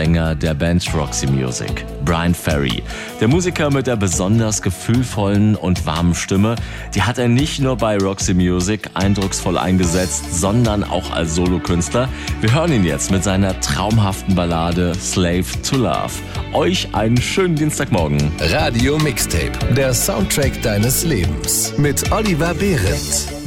Sänger der Band Roxy Music, Bryan Ferry. Der Musiker mit der besonders gefühlvollen und warmen Stimme, die hat er nicht nur bei Roxy Music eindrucksvoll eingesetzt, sondern auch als Solokünstler. Wir hören ihn jetzt mit seiner traumhaften Ballade Slave to Love. Euch einen schönen Dienstagmorgen. Radio Mixtape, der Soundtrack deines Lebens mit Oliver Behrendt.